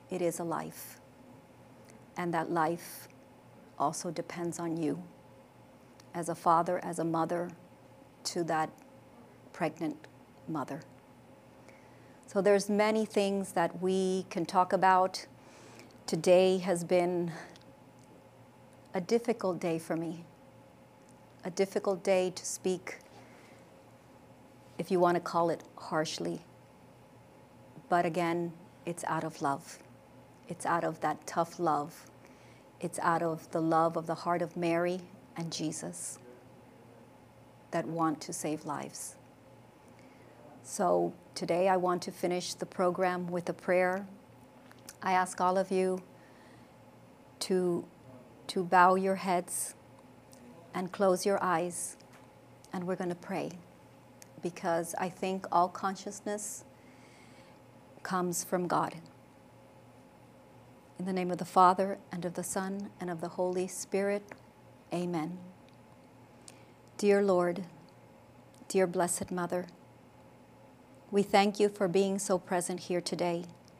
it is a life. And that life also depends on you as a father, as a mother to that pregnant mother. So there's many things that we can talk about. Today has been a difficult day for me, a difficult day to speak, if you want to call it harshly. But again, it's out of love. It's out of that tough love. It's out of the love of the heart of Mary and Jesus that want to save lives. So today I want to finish the program with a prayer. I ask all of you to bow your heads and close your eyes, and we're going to pray, because I think all consciousness comes from God. In the name of the Father, and of the Son, and of the Holy Spirit, amen. Dear Lord, dear Blessed Mother, we thank you for being so present here today.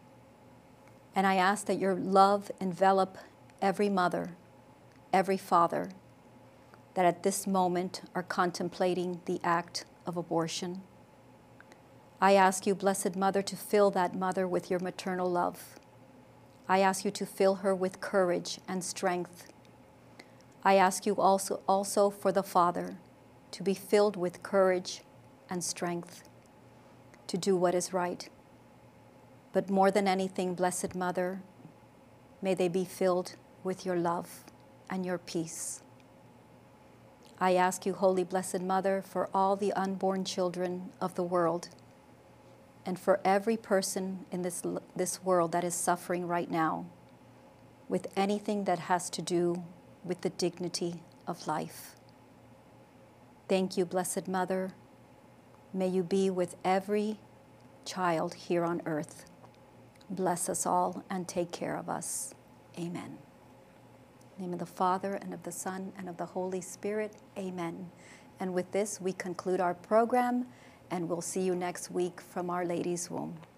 And I ask that your love envelop every mother, every father, that at this moment are contemplating the act of abortion. I ask you, Blessed Mother, to fill that mother with your maternal love. I ask you to fill her with courage and strength. I ask you also for the father to be filled with courage and strength to do what is right. But more than anything, Blessed Mother, may they be filled with your love and your peace. I ask you, Holy Blessed Mother, for all the unborn children of the world, and for every person in this world that is suffering right now with anything that has to do with the dignity of life. Thank you, Blessed Mother. May you be with every child here on earth. Bless us all and take care of us. Amen. In the name of the Father, and of the Son, and of the Holy Spirit, amen. And with this, we conclude our program, and we'll see you next week from Our Lady's Womb.